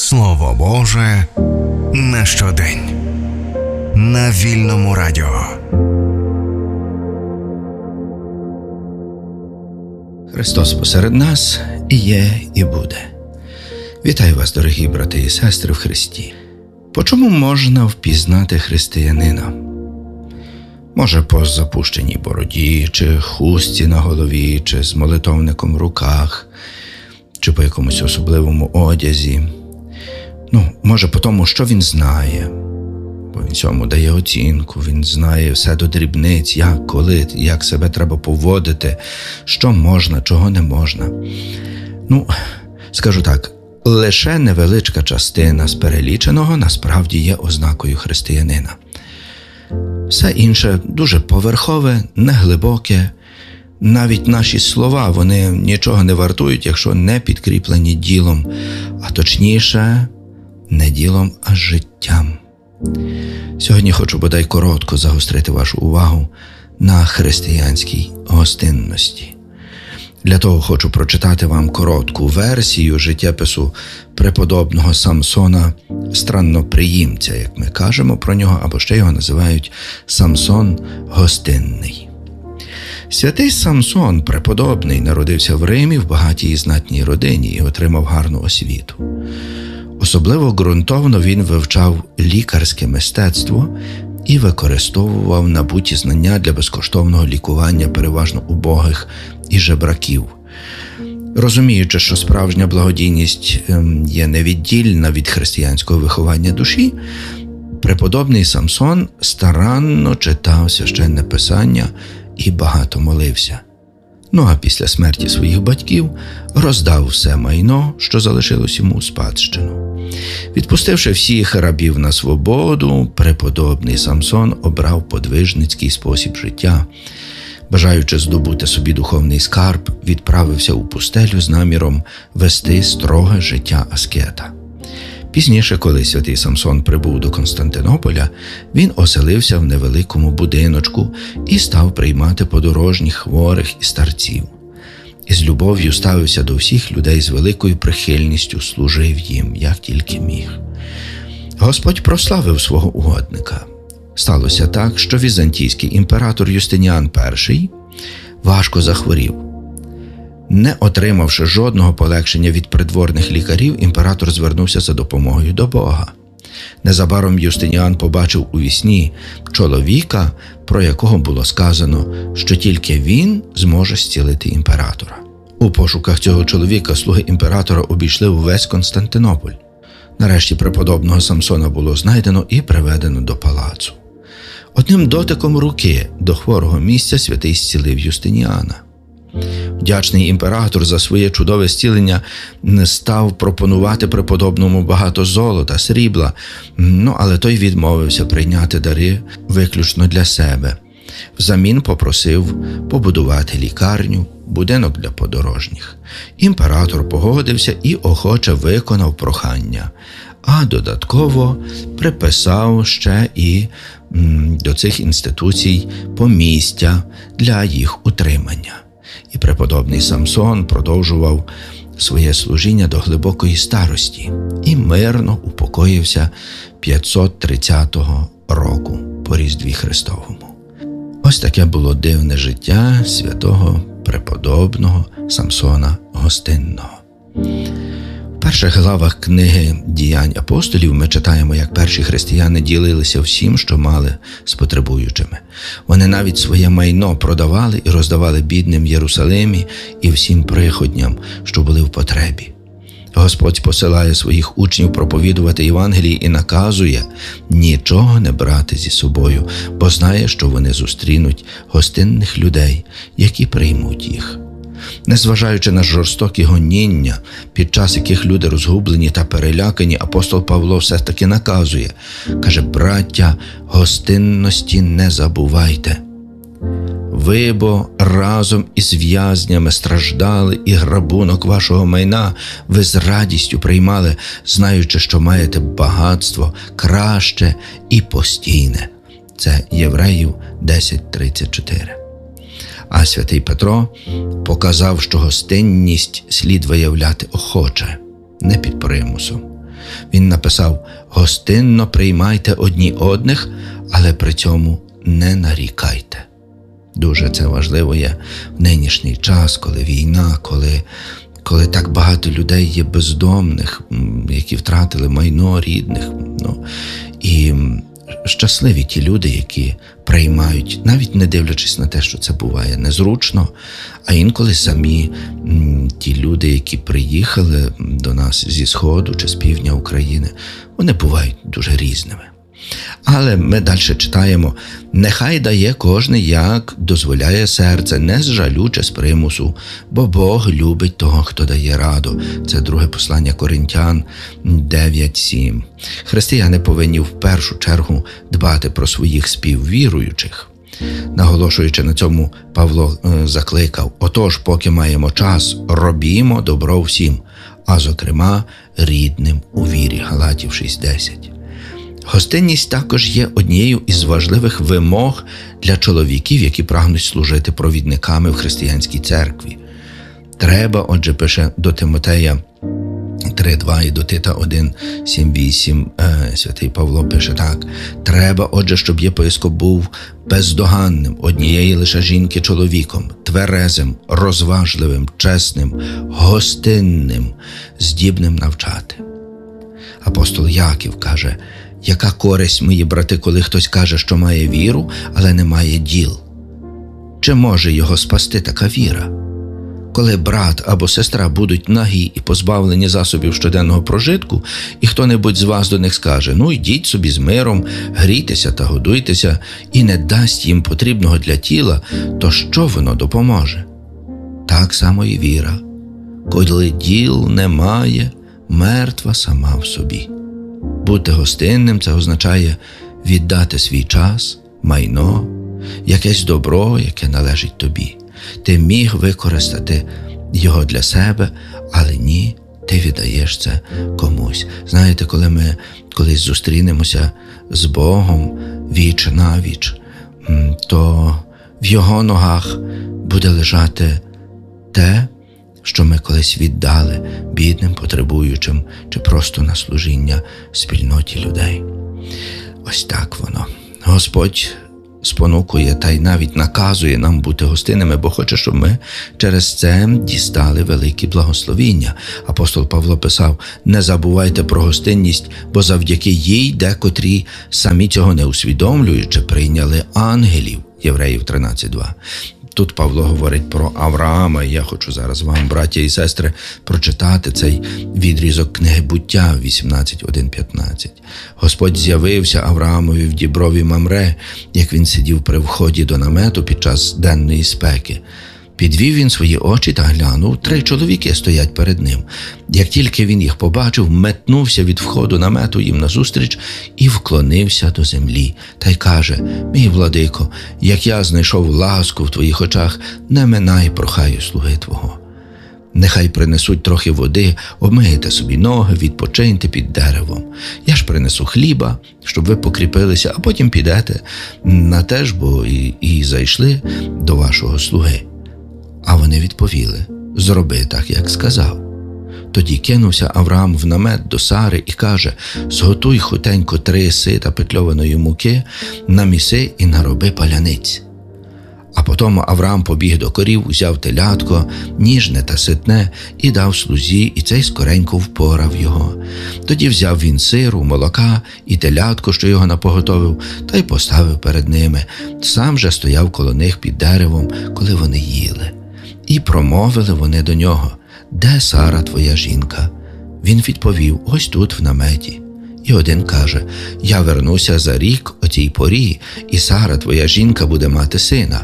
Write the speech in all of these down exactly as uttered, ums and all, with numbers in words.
Слово Боже на щодень. На Вільному радіо. Христос посеред нас і є, і буде. Вітаю вас, дорогі брати і сестри в Христі. По чому можна впізнати християнина? Може, по запущеній бороді, чи хустці на голові, чи з молитовником в руках, чи по якомусь особливому одязі. Ну, може, по тому, що він знає, бо він цьому дає оцінку, він знає все до дрібниць, як, коли, як себе треба поводити, що можна, чого не можна. Ну, скажу так, лише невеличка частина з переліченого насправді є ознакою християнина. Все інше дуже поверхове, неглибоке. Навіть наші слова, вони нічого не вартують, якщо не підкріплені ділом, а точніше, не ділом, а життям. Сьогодні хочу бодай коротко загострити вашу увагу на християнській гостинності. Для того хочу прочитати вам коротку версію життєпису преподобного Самсона Странноприємця, як ми кажемо про нього, або ще його називають Самсон Гостинний. Святий Самсон преподобний народився в Римі в багатій і знатній родині і отримав гарну освіту. Особливо ґрунтовно він вивчав лікарське мистецтво і використовував набуті знання для безкоштовного лікування переважно убогих і жебраків. Розуміючи, що справжня благодійність є невіддільна від християнського виховання душі, преподобний Самсон старанно читав священне писання і багато молився. Ну а після смерті своїх батьків роздав все майно, що залишилось йому у спадщину. Відпустивши всіх рабів на свободу, преподобний Самсон обрав подвижницький спосіб життя. Бажаючи здобути собі духовний скарб, відправився у пустелю з наміром вести строге життя аскета. Пізніше, коли святий Самсон прибув до Константинополя, він оселився в невеликому будиночку і став приймати подорожніх, хворих і старців. Із любов'ю ставився до всіх людей, з великою прихильністю служив їм, як тільки міг. Господь прославив свого угодника. Сталося так, що візантійський імператор Юстиніан І важко захворів. Не отримавши жодного полегшення від придворних лікарів, імператор звернувся за допомогою до Бога. Незабаром Юстиніан побачив у вісні чоловіка, про якого було сказано, що тільки він зможе зцілити імператора. У пошуках цього чоловіка слуги імператора обійшли увесь Константинополь. Нарешті преподобного Самсона було знайдено і приведено до палацу. Одним дотиком руки до хворого місця святий зцілив Юстиніана. Вдячний імператор за своє чудове зцілення став пропонувати преподобному багато золота, срібла, ну, але той відмовився прийняти дари виключно для себе. Взамін попросив побудувати лікарню, будинок для подорожніх. Імператор погодився і охоче виконав прохання, а додатково приписав ще і м, до цих інституцій помістя для їх утримання. І преподобний Самсон продовжував своє служіння до глибокої старості і мирно упокоївся п'ятсот тридцятого року по Різдві Христовому. Ось таке було дивне життя святого преподобного Самсона Гостинного. В перших главах книги «Діянь апостолів» ми читаємо, як перші християни ділилися всім, що мали, з потребуючими. Вони навіть своє майно продавали і роздавали бідним в Єрусалимі і всім приходням, що були в потребі. Господь посилає своїх учнів проповідувати Євангелії і наказує нічого не брати зі собою, бо знає, що вони зустрінуть гостинних людей, які приймуть їх. Незважаючи на жорстокі гоніння, під час яких люди розгублені та перелякані, апостол Павло все-таки наказує, каже: «Браття, гостинності не забувайте. Ви бо разом із в'язнями страждали, і грабунок вашого майна ви з радістю приймали, знаючи, що маєте багатство краще і постійне». Це Євреїв десять тридцять чотири. А святий Петро показав, що гостинність слід виявляти охоче, не під примусом. Він написав: «Гостинно приймайте одні одних, але при цьому не нарікайте». Дуже це важливо є в нинішній час, коли війна, коли, коли так багато людей є бездомних, які втратили майно рідних. Ну, і щасливі ті люди, які приймають, навіть не дивлячись на те, що це буває незручно, а інколи самі м, ті люди, які приїхали до нас зі Сходу чи з півдня України, вони бувають дуже різними. Але ми далі читаємо: «Нехай дає кожний, як дозволяє серце, не з жалю чи з примусу, бо Бог любить того, хто дає раду». Це друге послання Коринтян дев'ять сім. Християни повинні в першу чергу дбати про своїх співвіруючих. Наголошуючи на цьому, Павло закликав: «Отож, поки маємо час, робімо добро всім, а зокрема рідним у вірі». Галатів шість десять. Гостинність також є однією із важливих вимог для чоловіків, які прагнуть служити провідниками в християнській церкві. Треба, отже, пише до Тимотея три два і до Тита один сім вісім, е, святий Павло пише так: «Треба, отже, щоб єпископ був бездоганним, однієї лише жінки чоловіком, тверезим, розважливим, чесним, гостинним, здібним навчати». Апостол Яків каже: «Яка користь, мої брати, коли хтось каже, що має віру, але не має діл? Чи може його спасти така віра? Коли брат або сестра будуть нагі і позбавлені засобів щоденного прожитку, і хто-небудь з вас до них скаже: ну, йдіть собі з миром, грійтеся та годуйтеся, і не дасть їм потрібного для тіла, то що воно допоможе? Так само і віра. Коли діл немає, мертва сама в собі». Бути гостинним – це означає віддати свій час, майно, якесь добро, яке належить тобі. Ти міг використати його для себе, але ні, ти віддаєш це комусь. Знаєте, коли ми колись зустрінемося з Богом віч навіч, то в Його ногах буде лежати те, що ми колись віддали бідним, потребуючим чи просто на служіння спільноті людей. Ось так воно. Господь спонукує та й навіть наказує нам бути гостинними, бо хоче, щоб ми через це дістали великі благословіння. Апостол Павло писав: «Не забувайте про гостинність, бо завдяки їй декотрі, самі цього не усвідомлюючи, прийняли ангелів». Євреїв тринадцять два. Тут Павло говорить про Авраама, і я хочу зараз вам, браття і сестри, прочитати цей відрізок книги Буття вісімнадцять один п'ятнадцять. «Господь з'явився Авраамові в діброві Мамре, як він сидів при вході до намету під час денної спеки. Підвів він свої очі та глянув, три чоловіки стоять перед ним. Як тільки він їх побачив, метнувся від входу намету їм назустріч і вклонився до землі. Та й каже: мій владико, як я знайшов ласку в твоїх очах, не минай, прохаю, слуги твого. Нехай принесуть трохи води, обмийте собі ноги, відпочиньте під деревом. Я ж принесу хліба, щоб ви покріпилися, а потім підете на те ж, бо і, і зайшли до вашого слуги». А вони відповіли: «Зроби так, як сказав». Тоді кинувся Авраам в намет до Сари і каже: «Зготуй хутенько три сита петльованої муки, наміси і нароби паляниць». А потім Авраам побіг до корів, узяв телятко, ніжне та ситне, і дав слузі, і цей скоренько впорав його. Тоді взяв він сиру, молока і телятко, що його напоготовив, та й поставив перед ними. Сам же стояв коло них під деревом, коли вони їли. І промовили вони до нього: «Де Сара, твоя жінка?» Він відповів: «Ось тут, в наметі». І один каже: «Я вернуся за рік о цій порі, і Сара, твоя жінка, буде мати сина».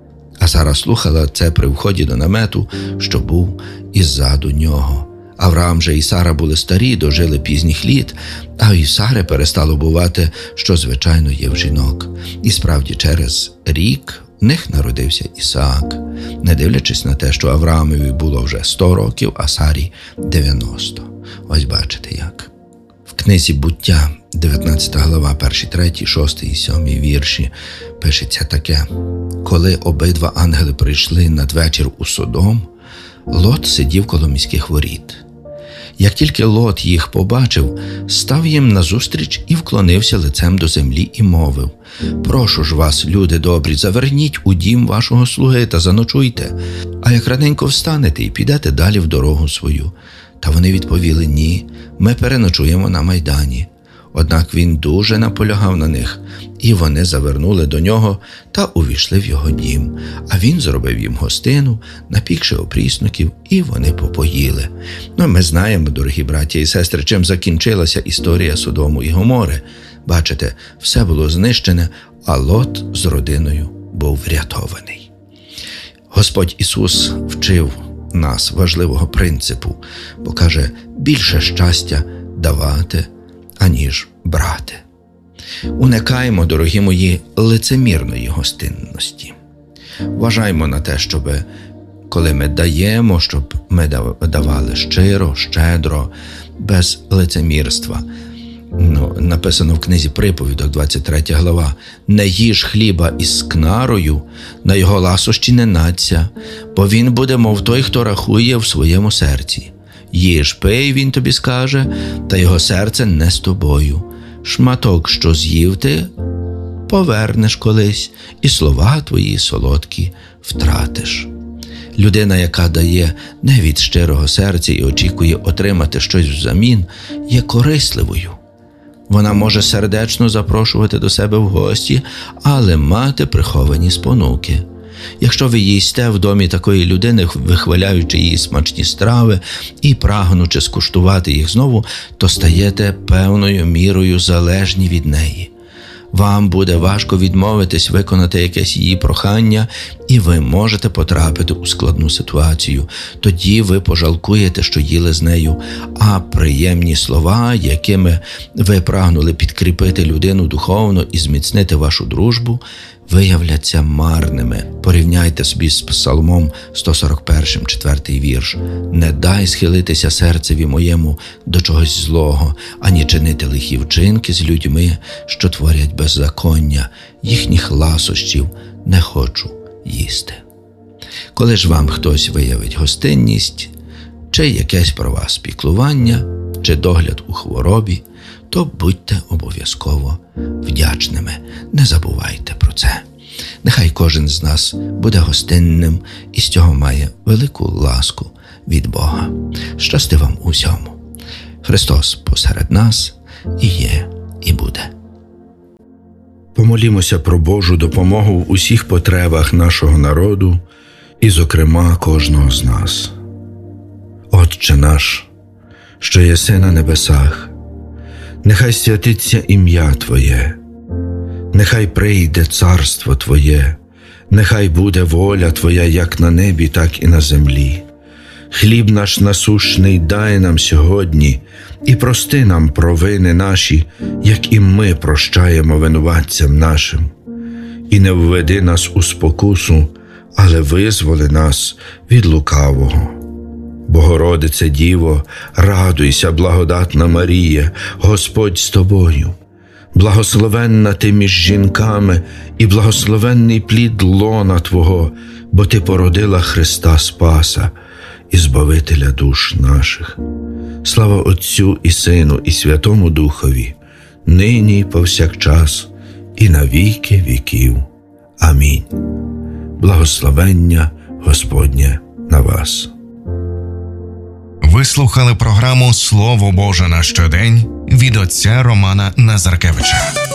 А Сара слухала це при вході до намету, що був іззаду нього. Авраам же і Сара були старі, дожили пізніх літ, а і Сари перестало бувати, що звичайно є в жінок. І справді через рік в них народився Ісаак, не дивлячись на те, що Авраамові було вже сто років, а Сарі дев'яносто. Ось бачите як. В книзі Буття, дев'ятнадцята глава, перші, треті, шостий і сьомий вірші, пишеться таке: «Коли обидва ангели прийшли надвечір у Содом, Лот сидів коло міських воріт. Як тільки Лот їх побачив, став їм назустріч і вклонився лицем до землі і мовив: «Прошу ж вас, люди добрі, заверніть у дім вашого слуги та заночуйте, а як раненько встанете і підете далі в дорогу свою». Та вони відповіли: «Ні, ми переночуємо на майдані». Однак він дуже наполягав на них, і вони завернули до нього та увійшли в його дім. А він зробив їм гостину, напікши опрісноків, і вони попоїли. Ну, ми знаємо, дорогі браті і сестри, чим закінчилася історія Содому і Гомори. Бачите, все було знищене, а Лот з родиною був врятований. Господь Ісус вчив нас важливого принципу, бо каже: більше щастя давати, аніж брати. Уникаємо, дорогі мої, лицемірної гостинності. Вважаймо на те, щоб, коли ми даємо, щоб ми давали щиро, щедро, без лицемірства. Ну, написано в книзі Приповідок, двадцять третя глава: «Не їж хліба із скнарою, на його ласощі не надься, бо він буде, мов той, хто рахує в своєму серці. Їж, пий, він тобі скаже, та його серце не з тобою. Шматок, що з'їв ти, повернеш колись, і слова твої солодкі втратиш». Людина, яка дає не від щирого серця і очікує отримати щось взамін, є корисливою. Вона може сердечно запрошувати до себе в гості, але мати приховані спонуки. Якщо ви їсте в домі такої людини, вихваляючи її смачні страви і прагнучи скуштувати їх знову, то стаєте певною мірою залежні від неї. Вам буде важко відмовитись виконати якесь її прохання, і ви можете потрапити у складну ситуацію. Тоді ви пожалкуєте, що їли з нею, а приємні слова, якими ви прагнули підкріпити людину духовно і зміцнити вашу дружбу, виявляться марними. Порівняйте собі з Псалмом сто сорок першим, четвертий вірш. «Не дай схилитися серцеві моєму до чогось злого, ані чинити лихі вчинки з людьми, що творять беззаконня, їхніх ласощів не хочу їсти». Коли ж вам хтось виявить гостинність, чи якесь про вас піклування, чи догляд у хворобі, то будьте обов'язково вдячними. Не забувайте про це. Нехай кожен з нас буде гостинним і з цього має велику ласку від Бога. Щасти вам у всьому. Христос посеред нас і є, і буде. Помолімося про Божу допомогу в усіх потребах нашого народу і, зокрема, кожного з нас. Отче наш, що єси на небесах, нехай святиться ім'я Твоє, нехай прийде царство Твоє, нехай буде воля Твоя як на небі, так і на землі. Хліб наш насущний дай нам сьогодні, і прости нам провини наші, як і ми прощаємо винуватцям нашим. І не введи нас у спокусу, але визволи нас від лукавого. Богородице Діво, радуйся, благодатна Марія, Господь з тобою. Благословенна ти між жінками, і благословенний плід лона Твого, бо ти породила Христа Спаса і Збавителя душ наших. Слава Отцю і Сину, і Святому Духові, нині і повсякчас, і на віки віків. Амінь. Благословення Господнє на вас. Ви слухали програму «Слово Боже на щодень» від отця Романа Назаркевича.